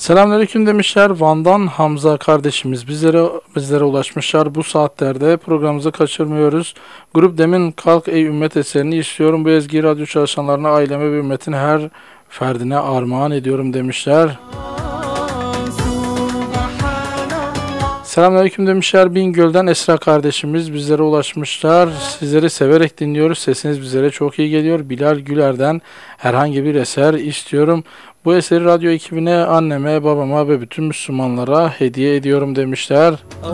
Selamünaleyküm demişler. Van'dan Hamza kardeşimiz bizlere ulaşmışlar. Bu saatlerde programımızı kaçırmıyoruz. Grup Demin Kalk Ey Ümmet eserini istiyorum. Bu ezgiyi radyo çalışanlarına, aileme ve ümmetin her ferdine armağan ediyorum demişler. Selamünaleyküm demişler. Bingöl'den Esra kardeşimiz bizlere ulaşmışlar. Sizleri severek dinliyoruz. Sesiniz bizlere çok iyi geliyor. Bilal Güler'den herhangi bir eser istiyorum. Bu eseri radyo ekibine, anneme, babama ve bütün Müslümanlara hediye ediyorum demişler.